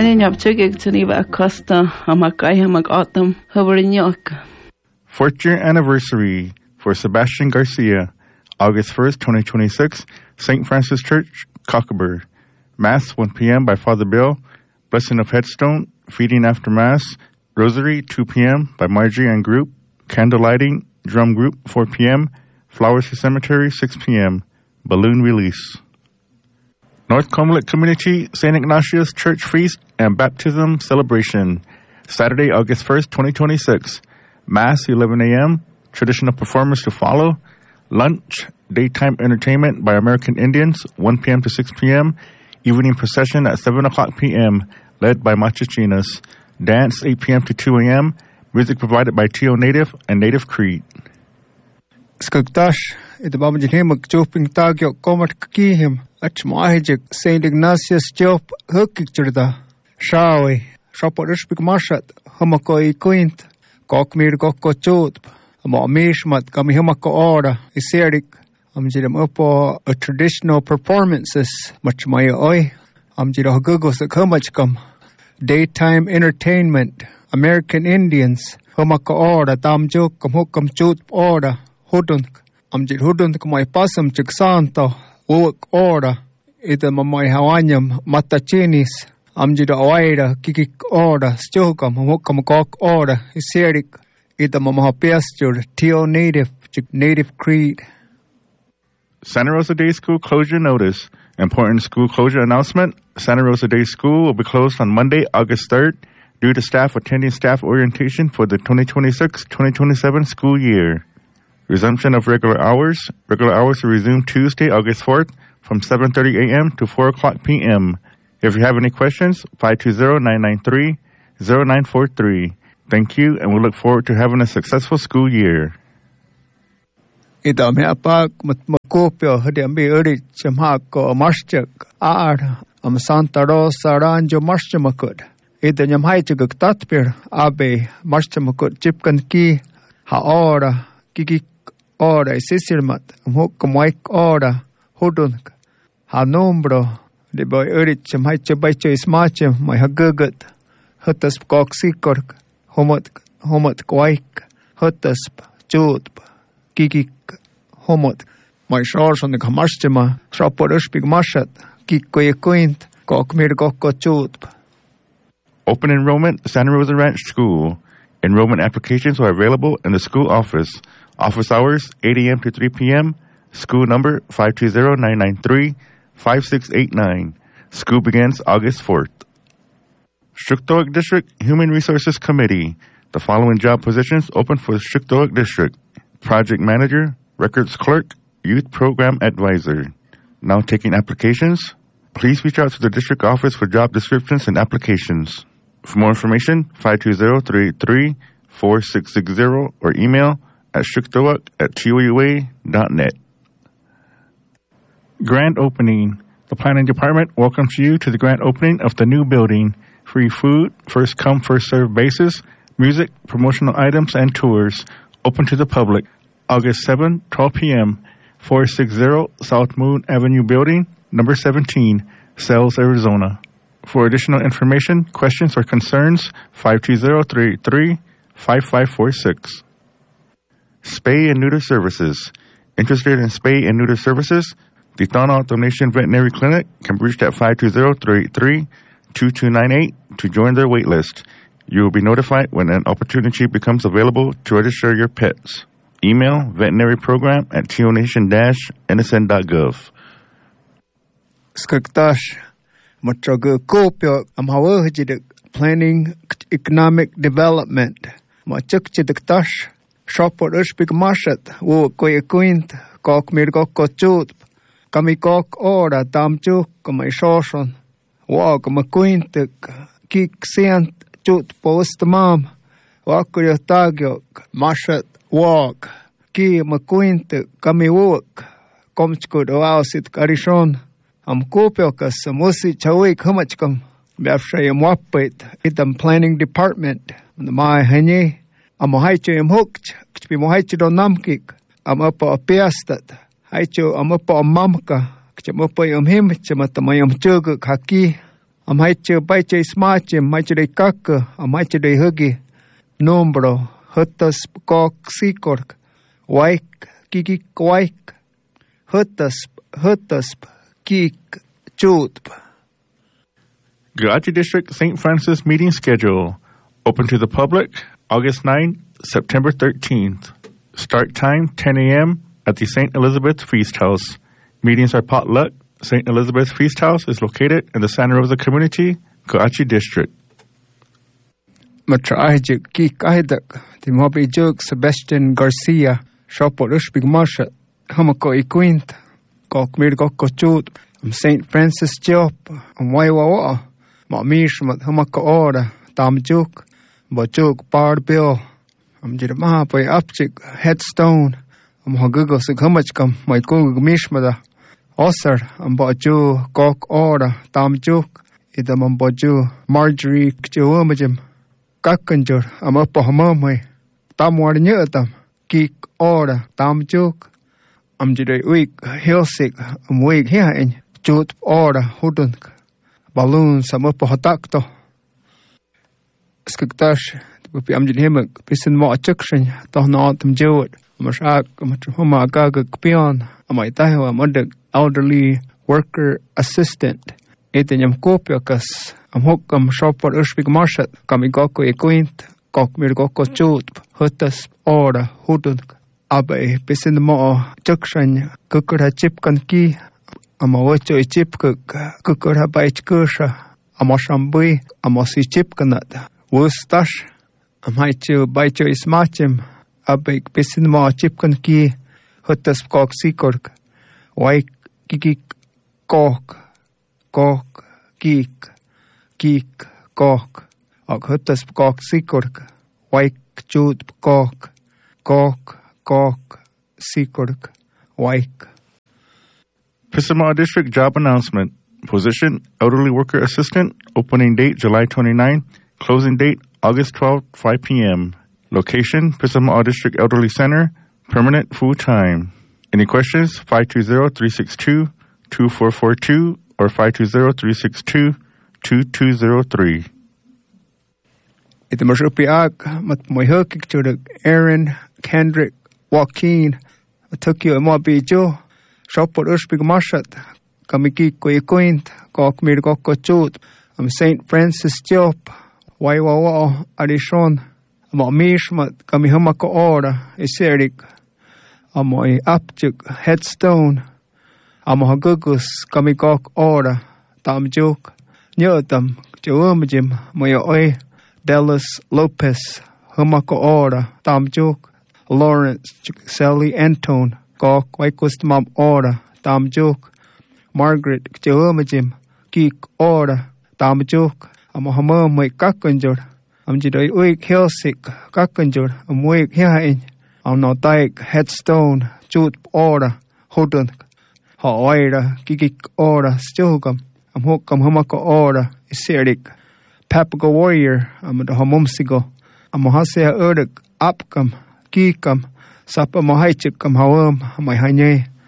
Ani nyapchugig taniba Acosta Hamakaya Magatam Habrinyok. 4th year anniversary for Sebastian Garcia, August 1st, 2026, St. Francis Church, Cockburn. Mass 1 p.m. by Father Bill, Blessing of Headstone, Feeding After Mass, Rosary 2 p.m. by Margie and Group, Candle Lighting, Drum Group 4 p.m., Flowers for Cemetery 6 p.m., Balloon Release. North Comelec Community St. Ignatius Church Feast and Baptism Celebration, Saturday, August 1st, 2026. Mass 11 a.m., traditional performance to follow, lunch, daytime entertainment by American Indians 1 p.m. to 6 p.m., evening procession at 7 o'clock p.m., led by Machachinas, dance 8 p.m. to 2 a.m., music provided by Tio Native and Native Creed. Skagtash, ito ba majin magchuping tagyo komat kakihim at mahijik St. Ignatius Jop hukikchirda. Shawi, shaparish mashat, hamako ikuint, kokmir kokochut, amamishmat kami hamako ora, iserik, amjidam upo a traditional performances, much my oi, amjida hagugos a kamachkam, daytime entertainment, American Indians, hamako ora, damjuk, kamhukam chut ora, hudunk, amjid hudunk kamay pasam chik santo, uwak ora, ita mamay hawanyam, matachinis, amjida oira, kikik ora, stjokam, hamukam kok ora, iserik, ita mamahapiastur, Tio Native, chik Native Creed. Santa Rosa Day School closure notice. Important school closure announcement. Santa Rosa Day School will be closed on Monday, August 3rd, due to staff attending staff orientation for the 2026-2027 school year. Resumption of regular hours. Regular hours will resume Tuesday, August 4th from 7:30 a.m. to 4 o'clock p.m. If you have any questions, 520-993-0943. Thank you, and we look forward to having a successful school year. Ita meapak makopyo hadiambi uri chamhako marschak am Santa Rosa ranjo marschamakud. Ita nyamhaichuk tatpir abe marschamakud chipkan ki haora kiki ora sisirmat hukamaik ora hudunk ha nombro de boy uri chamhaichu baichu ismachem my hagugut hutas koksikork homot kwaik hutas chut kiki homot my shores on the kamashtima shoporish big mashat kikoyekuint kokmir kokochut. Open enrollment, Santa Rosa Ranch School. Enrollment applications are available in the school office. Office hours 8 a.m. to 3 p.m. School number 520-993-5689. School begins August 4th. Shucktowick District Human Resources Committee. The following job positions open for the Shucktowick District: Project Manager, Records Clerk, Youth Program Advisor. Now taking applications. Please reach out to the district office for job descriptions and applications. For more information, 520-383-4660 or email at shucktowick@toua.net. Grand opening. The Planning Department welcomes you to the grand opening of the new building. Free food, first come, first served basis, music, promotional items, and tours. Open to the public. August 7, 12 p.m., 460 South Moon Avenue Building, number 17, Sells, Arizona. For additional information, questions, or concerns, 520-383-5546. Spay and Neuter Services. Interested in spay and neuter services? The Thana Donation Veterinary Clinic can be reached at 520-383-2298 to join their wait list. You will be notified when an opportunity becomes available to register your pets. Email veterinariprogram@tionation-nsn.gov. Skagtash, matraga kopyo amhawajidik planning economic development. Machukchidiktash, shopor ushbig mashat, wo koyekuint, kokmir kokochut, kamikok ora damchuk, kamay shoshon, wo kamakuintik, kik sient chut postamam, wakuryo tagyok, mashat, walk, ki makuintik, kamiwuk, komchkud oasit karishon. Am kopyokas musi chawik hamachkam bafshayam wapit itam planning department the my hanye am haichim hooked be mohaichi don namkik am apa apiastat haicho am apa mamka chamapo yam him chamamayam chug haki Amai che bai che smache, mai che de kaka, amai che de hugi, nombro, hutas kok sikork, waik, kikik waik, hutas, kik, chutp. Garachi District St. Francis meeting schedule. Open to the public, August 9, September 13th. Start time, 10 a.m. at the St. Elizabeth Feast House. Meetings are potluck. St. Elizabeth Feast House is located in the Santa Rosa community, Garachi District. Matraajik kik aidak, the mobi joke Sebastian Garcia, shopot ushbig marshat, hamako iquint, kok mir gokko chut, St. Francis Job, waiwawa, ma mishmat hamako ora, tam juk, ba juk bar bill, jirma by upchik, headstone, hagugos hamachkam, my kug mishmada, osar, ba ju kok ora, tam juk, idam ba ju Marjorie kjuumajim, kakkanjur, uppa hamamai, tam war nyutam, kik ora, tam juk, jide week, hilsik, week here, jut ora, hudunk, balloons, uppa hatakto. Skuktash, jid himmek, pissen ma chukshin, toch na atem jewet, mashak, homa gaga kpion, amai tahiwa, mudig, elderly worker assistant, eten yam kopiokas, hokam shopper ushbig marshat, kam igoko quint, kok mir goko chut, hutas, ora, hudunk, abai, pissen ma chukshin, kukur ha chipkan ki, amawacho I chipkuk, kukur ha baich kusha, amashambui, amasi chipkanat, Wustash, amaichu baichu ismachim, abik pisin ma chipkan ki, hutas kok sikork, waik kikik kok, kik, kok, ak hutas kok sikork, waik chut kok, sikork, waik. Pisama District job announcement. Position, elderly worker assistant, opening date July 29, closing date August 12, 5 p.m. Location, Pisama District Elderly Center, permanent full-time. Any questions? 520-362-2442 or 520-362-2203. Ito mashupiak, mat moihukik to Aaron, Kendrick, Joaquin, Tokyo, Mobijo, Shopot Ushbig Marshat, Kamiki Koyquint, Kok Mir Gokko Chut, St. Francis Job, Waiwawa, Arishon, Mishmat, Kamihumako Ora, Iserik, Amoy Apjuk, Headstone, Amohagugus, Kamikok Ora, Tamjuk, Nyotam, Jawumjim, Moyoy, Dallas Lopez, Humako Ora, Tamjuk, Lawrence, Sally Antone, Kok Waikustmam Ora, Tamjuk, Margaret, Jawumjim, Kik Ora, Tamjuk, Amohamam Wake Kakanjur, Jidoi Wake Helsik, Kakanjur, Wake Hain, no Dyke, Headstone, Jut Ora, Hudun, Hawaira, Kikik Ora, Stogam, Hokam Humaka Ora, Isirik, Papago Warrior, the Homumsigo, Mohasea Uruk, Apkam, Kikam, Sapa Mohaichikam Hawam, my Hanye.